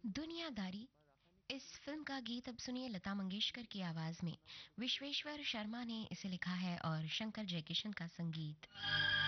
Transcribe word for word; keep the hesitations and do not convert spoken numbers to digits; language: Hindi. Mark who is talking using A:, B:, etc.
A: दुनियादारी इस फिल्म का गीत अब सुनिए लता मंगेशकर की आवाज में। विश्वेश्वर शर्मा ने इसे लिखा है और शंकर जयकिशन का संगीत।